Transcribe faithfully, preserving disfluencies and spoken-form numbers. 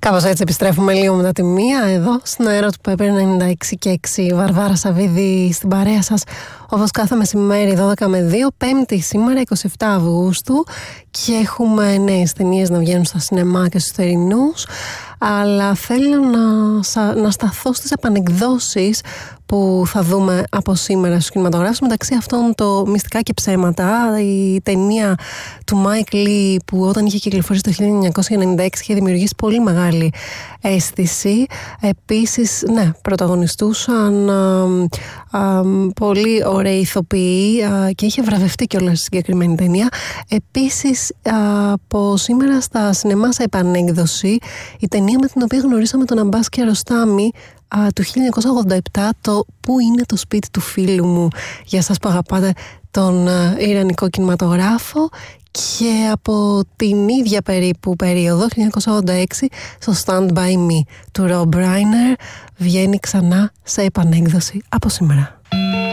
Κάπως έτσι επιστρέφουμε λίγο μετά τη μία εδώ στην αέρα του Pepper ενενήντα έξι και έξι. Βαρβάρα Σαββίδη στην παρέα σας όπως κάθε μεσημέρι δώδεκα με δύο, Πέμπτη σήμερα εικοστή εβδόμη Αυγούστου, και έχουμε νέες ταινίες να βγαίνουν στα σινεμά και στους θερινούς, αλλά θέλω να, να σταθώ στις επανεκδόσεις που θα δούμε από σήμερα στους κινηματογράφους. Μεταξύ αυτών το Μυστικά και Ψέματα, η ταινία του Mike Lee που όταν είχε κυκλοφορήσει το χίλια εννιακόσια ενενήντα έξι είχε δημιουργήσει πολύ μεγάλη αίσθηση. Επίσης, ναι, πρωταγωνιστούσαν α, α, πολύ ωραίοι ηθοποιοί α, και είχε βραβευτεί κιόλας στη συγκεκριμένη ταινία. Επίσης, α, από σήμερα στα σινεμά σε επανέκδοση η ταινία με την οποία γνωρίσαμε τον Αμπάς Κιαρωστάμι του χίλια εννιακόσια ογδόντα επτά, το «Πού είναι το σπίτι του φίλου μου», για σας που αγαπάτε τον ιρανικό κινηματογράφο. Και από την ίδια περίπου περίοδο, χίλια εννιακόσια ογδόντα έξι, στο Stand By Me του Rob Reiner βγαίνει ξανά σε επανέκδοση από σήμερα.